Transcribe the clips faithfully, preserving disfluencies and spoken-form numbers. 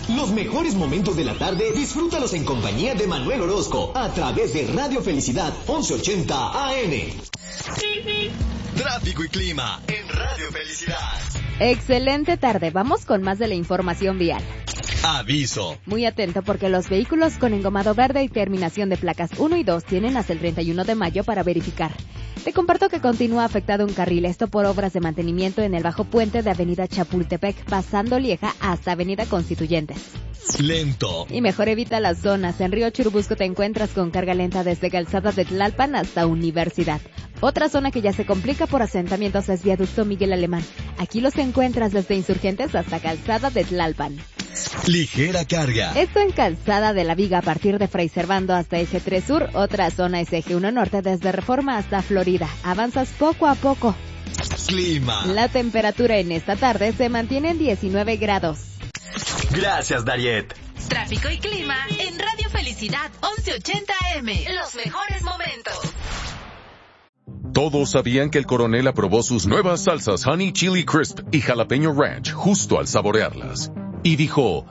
Los mejores momentos de la tarde, disfrútalos en compañía de Manuel Orozco, a través de Radio Felicidad once ochenta A M. Tráfico y clima en Radio Felicidad. Excelente tarde, vamos con más de la información vial. Aviso. Muy atento porque los vehículos con engomado verde y terminación de placas uno y dos tienen hasta el treinta y uno de mayo para verificar. Te comparto que continúa afectado un carril, esto por obras de mantenimiento en el bajo puente de Avenida Chapultepec, pasando Lieja hasta Avenida Constituyentes. Lento. Y mejor evita las zonas. En Río Churubusco te encuentras con carga lenta desde Calzada de Tlalpan hasta Universidad. Otra zona que ya se complica por asentamientos es Viaducto Miguel Alemán. Aquí los encuentras desde Insurgentes hasta Calzada de Tlalpan. Ligera carga. Esto en Calzada de la Viga a partir de Fray Servando hasta Eje tres Sur. Otra zona es Eje uno Norte desde Reforma hasta Florida. Avanzas poco a poco. Clima. La temperatura en esta tarde se mantiene en diecinueve grados. Gracias, Dariet. Tráfico y clima en Radio Felicidad once ochenta A M. Los mejores momentos. Todos sabían que el coronel aprobó sus nuevas salsas Honey Chili Crisp y Jalapeño Ranch justo al saborearlas. Y dijo,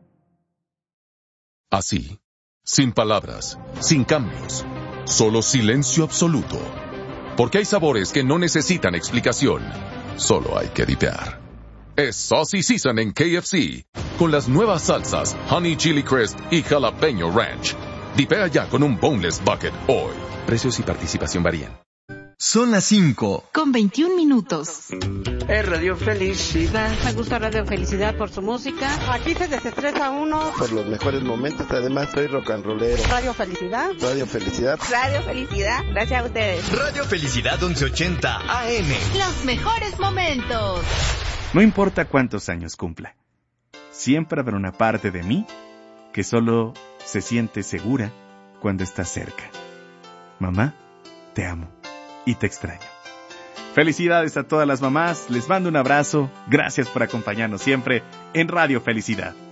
así, sin palabras, sin cambios, solo silencio absoluto. Porque hay sabores que no necesitan explicación, solo hay que dipear. Es Saucy Season en K F C, con las nuevas salsas Honey Chili Crisp y Jalapeño Ranch. Dipea ya con un Boneless Bucket hoy. Precios y participación varían. Son las cinco. Con veintiún minutos. Es Radio Felicidad. Me gusta Radio Felicidad por su música. Aquí se desestresa uno. Por los mejores momentos, además soy rock and rollero. Radio Felicidad. Radio Felicidad. Radio Felicidad. Gracias a ustedes. Radio Felicidad once ochenta A M. Los mejores momentos. No importa cuántos años cumpla. Siempre habrá una parte de mí que solo se siente segura cuando está cerca. Mamá, te amo. Y te extraño. Felicidades a todas las mamás, les mando un abrazo, gracias por acompañarnos siempre en Radio Felicidad.